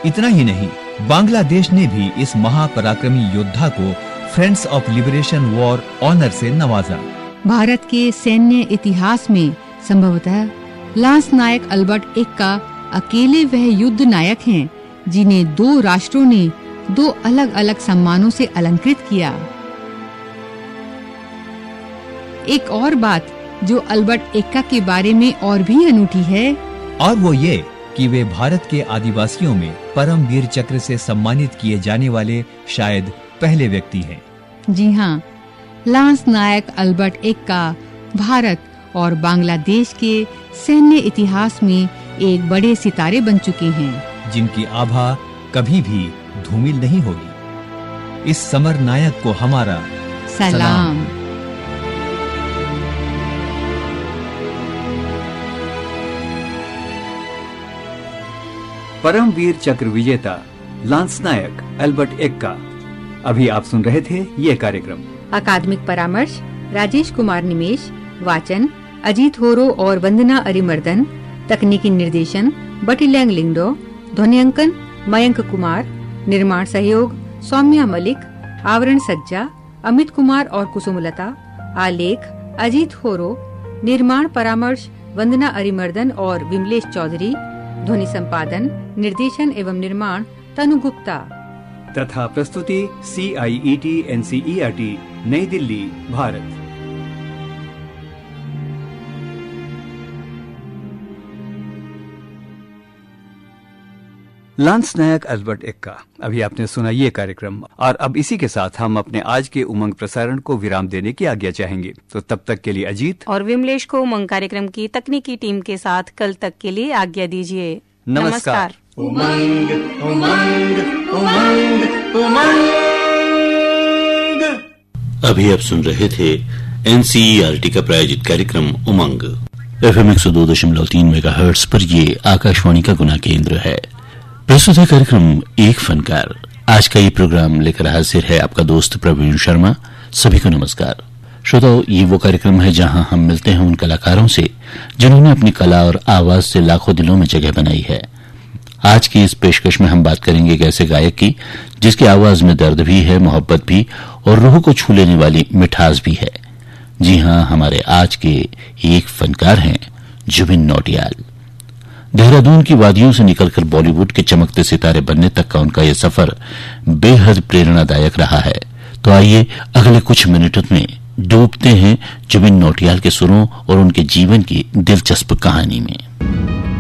इतना ही नहीं, बांग्लादेश ने भी इस महापराक्रमी योद्धा को friends of liberation war honour से नवाजा। भारत के सैन्य इतिहास में संभवतः लांस नायक अल्बर्ट एक्का अकेले वह युद्ध नायक हैं जिन्हें 2 राष्ट्रों ने 2 अलग-अलग सम्मानों से अलंकृत किया। एक और बात जो अल्बर्ट एक्का के बारे में और भी अनूठी है, और वो ये कि वे भारत के आदिवासियों में परम वीर चक्र से सम्मानित किए जाने वाले शायद पहले व्यक्ति हैं। जी हाँ, लांस नायक अल्बर्ट एक्का भारत और बांग्लादेश के सैन्य इतिहास में एक बड़े सितारे बन चुके हैं, जिनकी आभा कभी भी धूमिल नहीं होगी। इस समर नायक को हमारा सलाम। परमवीर चक्र विजेता लांस नायक अल्बर्ट एक्का। अभी आप सुन रहे थे ये कार्यक्रम। अकादमिक परामर्श राजेश कुमार निमेश, वाचन अजीत होरो और वंदना अरिमर्दन, तकनीकी निर्देशन बटिलैंग लिंगडो, ध्वनियांकन मयंक कुमार, निर्माण सहयोग सौम्या मलिक, आवरण सज्जा अमित कुमार और कुसुमलता, आलेख अजीत होरो, निर्माण परामर्श वंदना अरिमर्दन और विमलेश चौधरी, ध्वनि संपादन निर्देशन एवं निर्माण तनु गुप्ता तथा प्रस्तुति CIET NCERT नई दिल्ली, भारत। लांस नायक अल्बर्ट एक्का। अभी आपने सुना ये कार्यक्रम, और अब इसी के साथ हम अपने आज के उमंग प्रसारण को विराम देने की आज्ञा चाहेंगे। तो तब तक के लिए अजीत और विमलेश को उमंग कार्यक्रम की तकनीकी टीम के साथ कल तक के लिए आज्ञा दीजिए। नमस्कार। उमंग उमंग उमंग उमंग। अभी आप सुन रहे थे NCERT का प्रायोजित कार्यक्रम उमंग। FM 102.3 मेगाहर्ट्ज पर ये आकाशवाणी का गुना केंद्र है। प्रस्तुत है कार्यक्रम एक फनकार। आज का ये प्रोग्राम लेकर हाजिर है आपका दोस्त प्रवीण शर्मा। सभी को नमस्कार। श्रोताओ, ये वो कार्यक्रम है जहां हम मिलते हैं उन कलाकारों से जिन्होंने अपनी कला और आवाज से लाखों दिलों में जगह बनाई है। आज की इस पेशकश में हम बात करेंगे एक ऐसे गायक की जिसकी आवाज में दर्द भी है, मोहब्बत भी और रूह को छू लेने वाली मिठास भी है। जी हां, हमारे आज के एक फनकार हैं जुबिन नौटियाल। देहरादून की वादियों से निकलकर बॉलीवुड के चमकते सितारे बनने तक का उनका यह सफर बेहद प्रेरणादायक रहा है। तो आइए अगले कुछ मिनटों में डूबते हैं जुबिन नौटियाल के सुरों और उनके जीवन की दिलचस्प कहानी में।